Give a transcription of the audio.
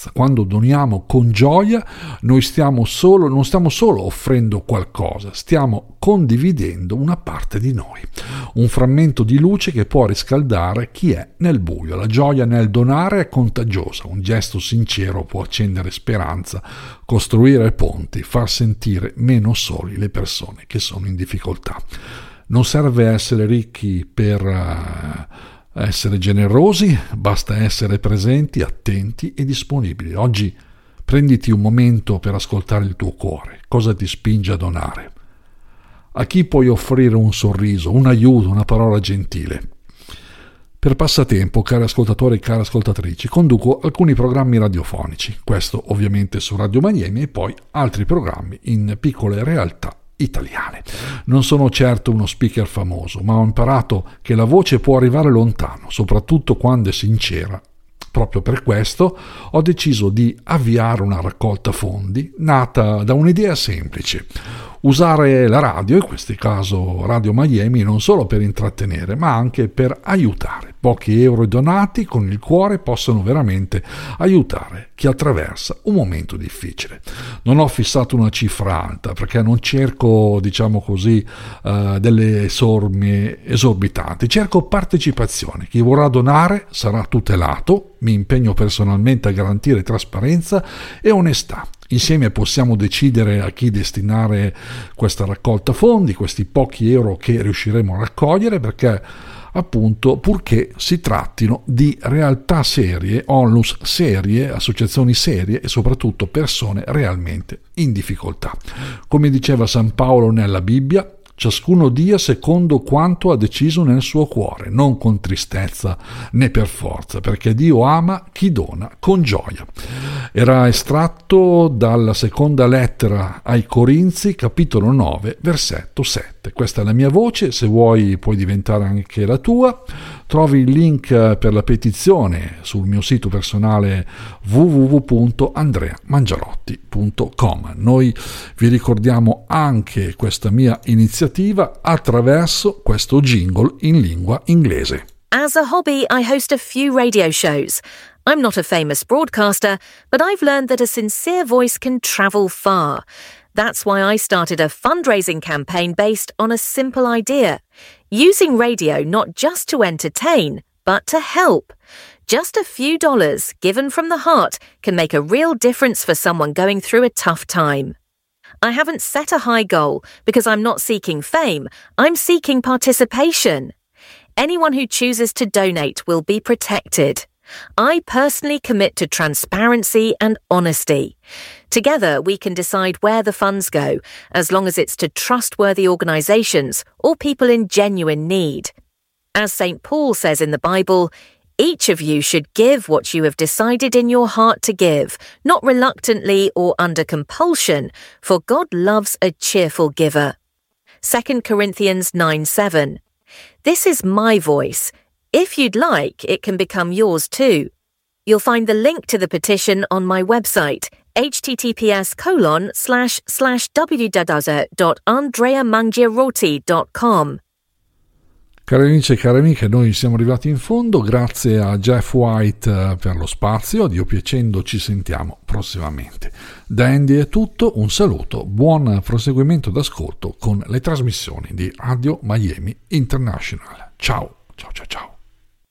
trasparenza. Quando doniamo con gioia, noi non stiamo solo offrendo qualcosa, stiamo condividendo una parte di noi, un frammento di luce che può riscaldare chi è nel buio. La gioia nel donare è contagiosa, un gesto sincero può accendere speranza, costruire ponti, far sentire meno soli le persone che sono in difficoltà. Non serve essere ricchi per essere generosi, basta essere presenti, attenti e disponibili. Oggi prenditi un momento per ascoltare il tuo cuore. Cosa ti spinge a donare? A chi puoi offrire un sorriso, un aiuto, una parola gentile? Per passatempo, cari ascoltatori e cari ascoltatrici, conduco alcuni programmi radiofonici, questo ovviamente su Radio Miami, e poi altri programmi in piccole realtà italiane. Non sono certo uno speaker famoso, ma ho imparato che la voce può arrivare lontano, soprattutto quando è sincera. Proprio per questo ho deciso di avviare una raccolta fondi nata da un'idea semplice: usare la radio, in questo caso Radio Miami, non solo per intrattenere, ma anche per aiutare. Pochi euro donati con il cuore possono veramente aiutare chi attraversa un momento difficile. Non ho fissato una cifra alta perché non cerco, delle somme esorbitanti. Cerco partecipazione. Chi vorrà donare sarà tutelato. Mi impegno personalmente a garantire trasparenza e onestà. Insieme possiamo decidere a chi destinare questa raccolta fondi, questi pochi euro che riusciremo a raccogliere, perché appunto purché si trattino di realtà serie, onlus serie, associazioni serie e soprattutto persone realmente in difficoltà. Come diceva San Paolo nella Bibbia, ciascuno dia secondo quanto ha deciso nel suo cuore, non con tristezza né per forza, perché Dio ama chi dona con gioia. Era estratto dalla seconda lettera ai Corinzi, capitolo 9, versetto 7. Questa è la mia voce, se vuoi puoi diventare anche la tua. Trovi il link per la petizione sul mio sito personale www.andreamangiarotti.com. Noi vi ricordiamo anche questa mia iniziativa attraverso questo jingle in lingua inglese. As a hobby, I host a few radio shows. I'm not a famous broadcaster, but I've learned that a sincere voice can travel far. That's why I started a fundraising campaign based on a simple idea: using radio not just to entertain, but to help. Just a few dollars given from the heart can make a real difference for someone going through a tough time. I haven't set a high goal because I'm not seeking fame, I'm seeking participation. Anyone who chooses to donate will be protected. I personally commit to transparency and honesty. Together, we can decide where the funds go, as long as it's to trustworthy organizations or people in genuine need. As St. Paul says in the Bible, each of you should give what you have decided in your heart to give, not reluctantly or under compulsion, for God loves a cheerful giver. 2 Corinthians 9:7. This is my voice. If you'd like, it can become yours too. You'll find the link to the petition on my website, https://www.andreamangiarotti.com. Cari amici e cari amiche, noi siamo arrivati in fondo. Grazie a Jeff White per lo spazio. Dio piacendo, ci sentiamo prossimamente. Da Andy è tutto, un saluto, buon proseguimento d'ascolto con le trasmissioni di Radio Miami International. Ciao, ciao, ciao, ciao.